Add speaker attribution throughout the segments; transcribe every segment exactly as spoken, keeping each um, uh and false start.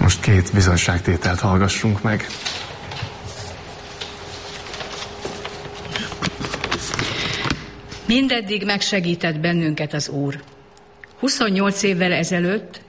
Speaker 1: most két bizonyságtételt hallgassunk meg.
Speaker 2: Mindeddig megsegített bennünket az Úr. huszonnyolc évvel ezelőtt,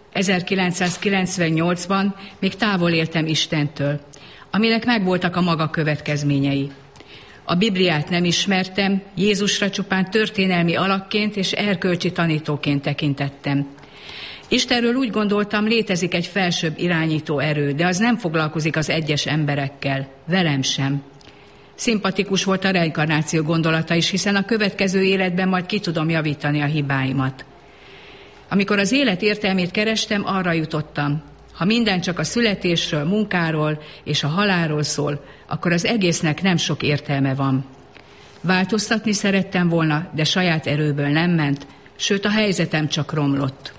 Speaker 2: ezerkilencszázkilencvennyolcban még távol éltem Istentől, aminek megvoltak a maga következményei. A Bibliát nem ismertem, Jézusra csupán történelmi alakként és erkölcsi tanítóként tekintettem. Istenről úgy gondoltam, létezik egy felsőbb irányító erő, de az nem foglalkozik az egyes emberekkel, velem sem. Szimpatikus volt a reinkarnáció gondolata is, hiszen a következő életben majd ki tudom javítani a hibáimat. Amikor az élet értelmét kerestem, arra jutottam, ha minden csak a születésről, munkáról és a halálról szól, akkor az egésznek nem sok értelme van. Változtatni szerettem volna, de saját erőből nem ment, sőt a helyzetem csak romlott.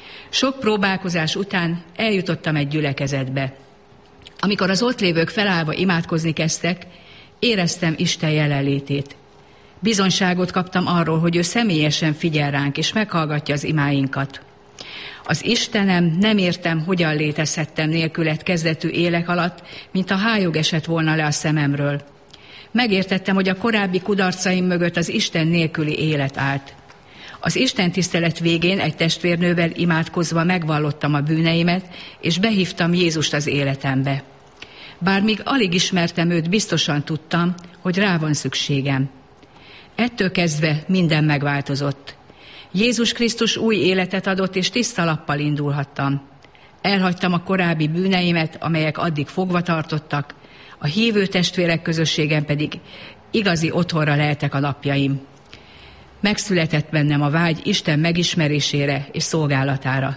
Speaker 2: Sok próbálkozás után eljutottam egy gyülekezetbe. Amikor az ott lévők felállva imádkozni kezdtek, éreztem Isten jelenlétét. Bizonyságot kaptam arról, hogy ő személyesen figyel ránk, és meghallgatja az imáinkat. Az Istenem, nem értem, hogyan létezhettem nélkület kezdetű élek alatt, mint a hályog esett volna le a szememről. Megértettem, hogy a korábbi kudarcaim mögött az Isten nélküli élet állt. Az Isten tisztelet végén egy testvérnővel imádkozva megvallottam a bűneimet, és behívtam Jézust az életembe. Bár még alig ismertem őt, biztosan tudtam, hogy rá van szükségem. Ettől kezdve minden megváltozott. Jézus Krisztus új életet adott, és tiszta lappal indulhattam. Elhagytam a korábbi bűneimet, amelyek addig fogva tartottak, a hívő testvérek közösségen pedig igazi otthonra leltek a napjaim. Megszületett bennem a vágy Isten megismerésére és szolgálatára.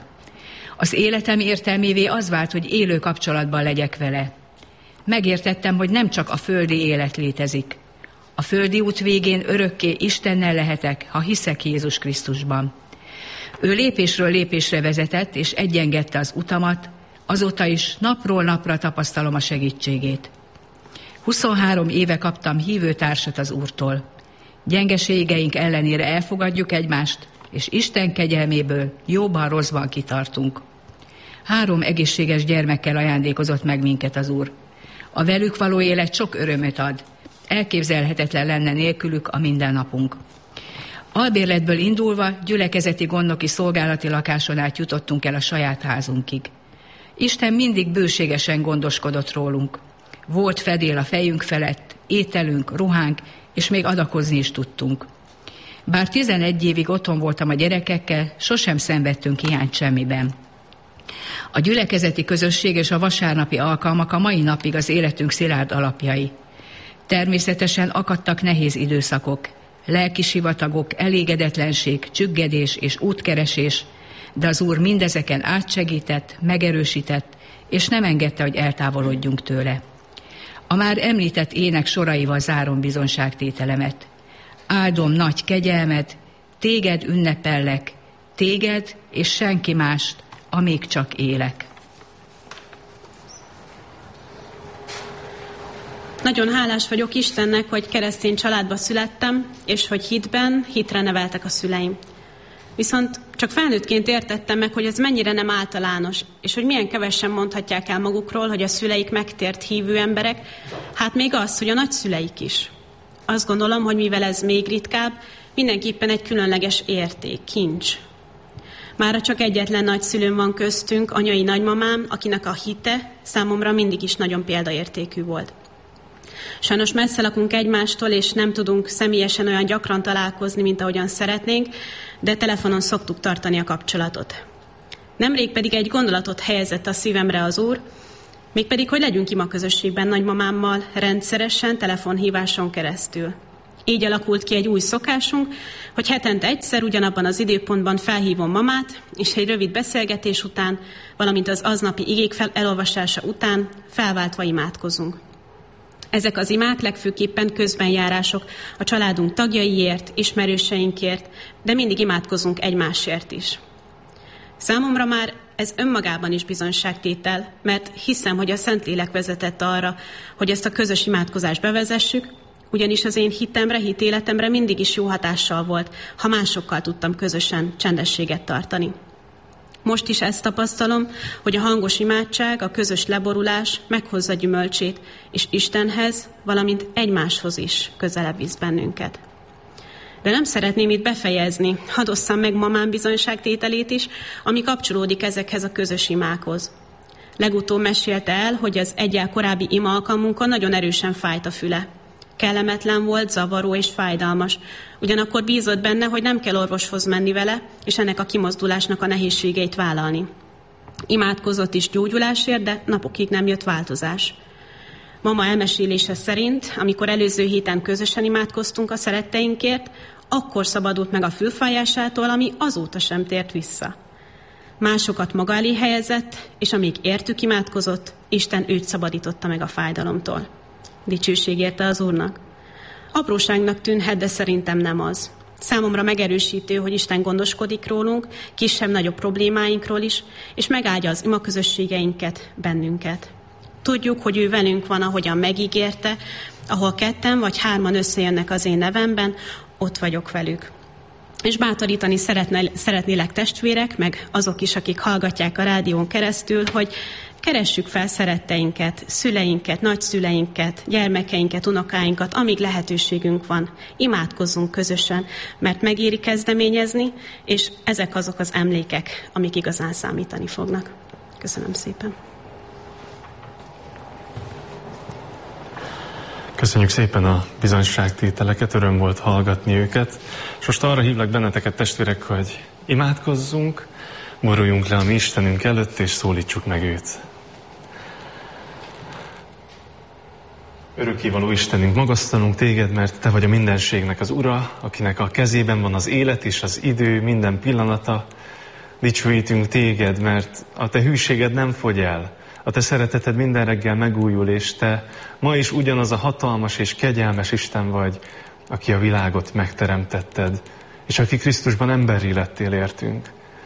Speaker 2: Az életem értelmévé az vált, hogy élő kapcsolatban legyek vele. Megértettem, hogy nem csak a földi élet létezik. A földi út végén örökké Istennel lehetek, ha hiszek Jézus Krisztusban. Ő lépésről lépésre vezetett, és egyengedte az utamat, azóta is napról napra tapasztalom a segítségét. huszonhárom éve kaptam hívőtársat az Úrtól. Gyengeségeink ellenére elfogadjuk egymást, és Isten kegyelméből jóban rosszban kitartunk. Három egészséges gyermekkel ajándékozott meg minket az Úr. A velük való élet sok örömöt ad. Elképzelhetetlen lenne nélkülük a mindennapunk. Albérletből indulva gyülekezeti gondnoki szolgálati lakáson át jutottunk el a saját házunkig. Isten mindig bőségesen gondoskodott rólunk. Volt fedél a fejünk felett, ételünk, ruhánk, és még adakozni is tudtunk. Bár tizenegy évig otthon voltam a gyerekekkel, sosem szenvedtünk hiányt semmiben. A gyülekezeti közösség és a vasárnapi alkalmak a mai napig az életünk szilárd alapjai. Természetesen akadtak nehéz időszakok, lelki sivatagok, elégedetlenség, csüggedés és útkeresés, de az Úr mindezeken átsegített, megerősített, és nem engedte, hogy eltávolodjunk tőle. A már említett ének soraival zárom bizonyságtételemet. Áldom nagy kegyelmed, téged ünnepellek, téged és senki mást, amíg csak élek.
Speaker 3: Nagyon hálás vagyok Istennek, hogy keresztény családba születtem, és hogy hitben, hitre neveltek a szüleim. Viszont csak felnőttként értettem meg, hogy ez mennyire nem általános, és hogy milyen kevesen mondhatják el magukról, hogy a szüleik megtért hívő emberek, hát még az, hogy a nagyszüleik is. Azt gondolom, hogy mivel ez még ritkább, mindenképpen egy különleges érték, kincs. Mára csak egyetlen nagyszülőm van köztünk, anyai nagymamám, akinek a hite számomra mindig is nagyon példaértékű volt. Sajnos messze lakunk egymástól, és nem tudunk személyesen olyan gyakran találkozni, mint ahogyan szeretnénk, de telefonon szoktuk tartani a kapcsolatot. Nemrég pedig egy gondolatot helyezett a szívemre az Úr, mégpedig, hogy legyünk ima közösségben nagymamámmal rendszeresen telefonhíváson keresztül. Így alakult ki egy új szokásunk, hogy hetente egyszer ugyanabban az időpontban felhívom mamát, és egy rövid beszélgetés után, valamint az aznapi igék elolvasása után felváltva imádkozunk. Ezek az imák legfőképpen közbenjárások a családunk tagjaiért, ismerőseinkért, de mindig imádkozunk egymásért is. Számomra már ez önmagában is bizonyságtétel, mert hiszem, hogy a Szentlélek vezetett arra, hogy ezt a közös imádkozást bevezessük, ugyanis az én hitemre, hitéletemre mindig is jó hatással volt, ha másokkal tudtam közösen csendességet tartani. Most is ezt tapasztalom, hogy a hangos imádság, a közös leborulás meghozza gyümölcsét, és Istenhez, valamint egymáshoz is közelebb visz bennünket. De nem szeretném itt befejezni, hadd osszam meg mamám bizonyságtételét is, ami kapcsolódik ezekhez a közös imákhoz. Legutóbb mesélte el, hogy az egyel korábbi ima alkalmunkon nagyon erősen fájt a füle. Kellemetlen volt, zavaró és fájdalmas. Ugyanakkor bízott benne, hogy nem kell orvoshoz menni vele, és ennek a kimozdulásnak a nehézségeit vállalni. Imádkozott is gyógyulásért, de napokig nem jött változás. Mama elmesélése szerint, amikor előző héten közösen imádkoztunk a szeretteinkért, akkor szabadult meg a fülfájásától, ami azóta sem tért vissza. Másokat maga elé helyezett, és amíg értük imádkozott, Isten őt szabadította meg a fájdalomtól. Dicsőség érte az Úrnak. Apróságnak tűnhet, de szerintem nem az. Számomra megerősítő, hogy Isten gondoskodik rólunk, kisebb-nagyobb problémáinkról is, és megáldja az imaközösségeinket, bennünket. Tudjuk, hogy ő velünk van, ahogyan megígérte, ahol ketten vagy hárman összejönnek az én nevemben, ott vagyok velük. És bátorítani szeretne, szeretnélek testvérek, meg azok is, akik hallgatják a rádión keresztül, hogy keressük fel szeretteinket, szüleinket, nagyszüleinket, gyermekeinket, unokáinkat, amíg lehetőségünk van. Imádkozzunk közösen, mert megéri kezdeményezni, és ezek azok az emlékek, amik igazán számítani fognak. Köszönöm szépen.
Speaker 1: Köszönjük szépen a bizonyságtételeket, öröm volt hallgatni őket. És most arra hívlak benneteket, testvérek, hogy imádkozzunk, boruljunk le a mi Istenünk előtt, és szólítsuk meg őt. Örökkévaló Istenünk, magasztalunk téged, mert te vagy a mindenségnek az Ura, akinek a kezében van az élet és az idő minden pillanata. Dicsőítünk téged, mert a te hűséged nem fogy el. A te szereteted minden reggel megújul, és te ma is ugyanaz a hatalmas és kegyelmes Isten vagy, aki a világot megteremtetted, és aki Krisztusban emberré lettél értünk.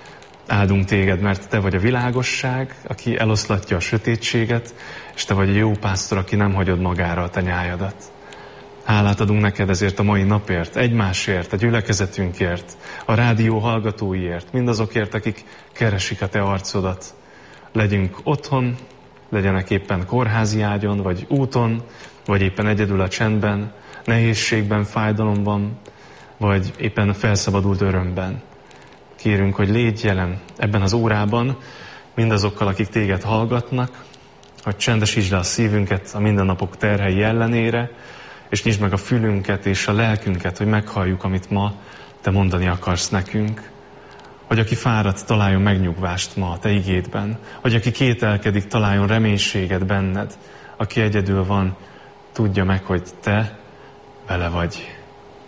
Speaker 1: Áldunk téged, mert te vagy a világosság, aki eloszlatja a sötétséget, és te vagy a jó pásztor, aki nem hagyod magára a te nyájadat. Hálát adunk neked ezért a mai napért, egymásért, a gyülekezetünkért, a rádió hallgatóiért, mindazokért, akik keresik a te arcodat. Legyünk otthon, legyenek éppen kórházi ágyon, vagy úton, vagy éppen egyedül a csendben, nehézségben, fájdalomban, vagy éppen felszabadult örömben. Kérünk, hogy légy jelen ebben az órában mindazokkal, akik téged hallgatnak, hogy csendesítsd le a szívünket a mindennapok terhei ellenére, és nyisd meg a fülünket és a lelkünket, hogy meghalljuk, amit ma te mondani akarsz nekünk. Hogy aki fáradt, találjon megnyugvást ma a te igédben. Hogy aki kételkedik, találjon reménységet benned. Aki egyedül van, tudja meg, hogy te vele vagy.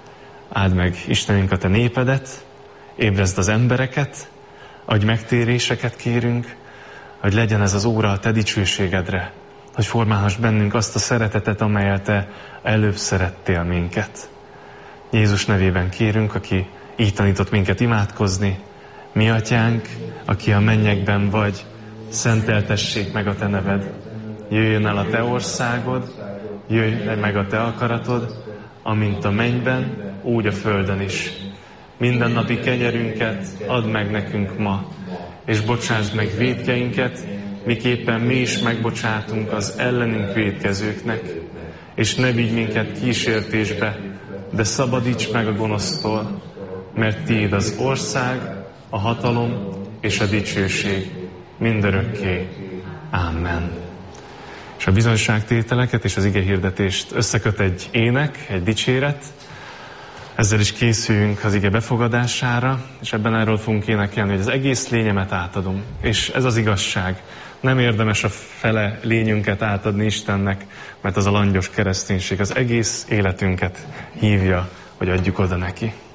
Speaker 1: Áld meg, Istenünk, a te népedet, ébrezd az embereket, adj megtéréseket kérünk, hogy legyen ez az óra a te dicsőségedre, hogy formálhass bennünk azt a szeretetet, amelyel te előbb szerettél minket. Jézus nevében kérünk, aki így tanított minket imádkozni. Mi atyánk, aki a mennyekben vagy, szenteltessék meg a te neved. Jöjjön el a te országod, jöjjön meg a te akaratod, amint a mennyben, úgy a földön is. Mindennapi kenyerünket add meg nekünk ma, és bocsásd meg vétkeinket, miképpen mi is megbocsátunk az ellenünk vétkezőknek, és ne vigy minket kísértésbe, de szabadíts meg a gonosztól, mert tiéd az ország, a hatalom és a dicsőség mindörökké. Amen. És a bizonyságtételeket és az igehirdetést összeköt egy ének, egy dicséret. Ezzel is készüljünk az ige befogadására, és ebben erről fogunk énekelni, hogy az egész lényemet átadom. És ez az igazság. Nem érdemes a fele lényünket átadni Istennek, mert az a langyos kereszténység az egész életünket hívja, hogy adjuk oda neki.